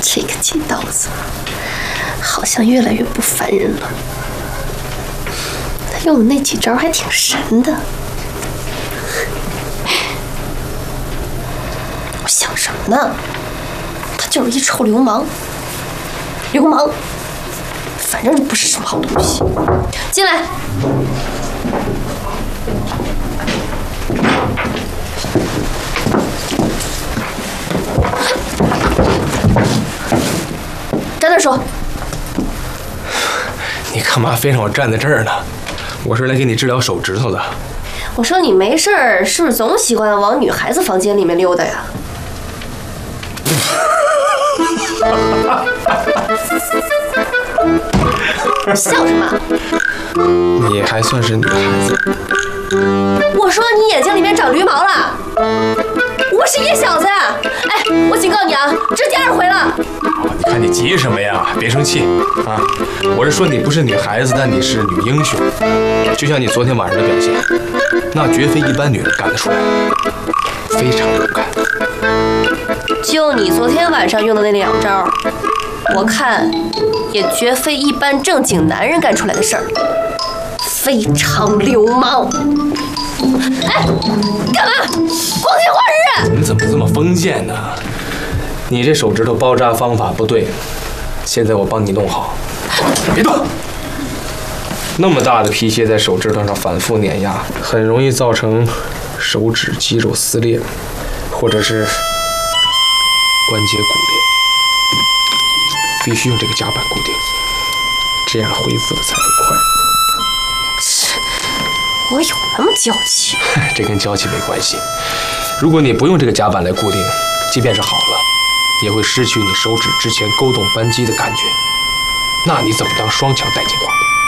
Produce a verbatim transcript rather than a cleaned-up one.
这个金刀子好像越来越不烦人了。他用的那几招还挺神的。我想什么呢？他就是一臭流氓，流氓，反正不是什么好东西。进来。站那说。 你干嘛非让我站在这儿呢？我是来给你治疗手指头的。 我说你没事儿，是不是总喜欢往女孩子房间里面溜达呀？笑什么？ 你还算是女孩子。 我说你眼睛里面长驴毛了。我是野小子啊！哎，我警告你啊，这第二回了。 你看你急什么呀？别生气啊！我是说你不是女孩子，但你是女英雄。就像你昨天晚上的表现，那绝非一般女人干得出来，非常勇敢。 就你昨天晚上用的那两招，我看也绝非一般正经男人干出来的事儿，非常流氓。哎，干嘛？光天化日！ 你怎么这么封建呢？你这手指头包扎方法不对，现在我帮你弄好。别动！那么大的皮屑在手指头上反复碾压，很容易造成手指肌肉撕裂，或者是关节骨裂。必须用这个夹板固定，这样恢复的才会快。 我有那么娇气？ 这跟娇气没关系。如果你不用这个夹板来固定，即便是好了，也会失去你手指之前勾动扳机的感觉。那你怎么当双枪带进化？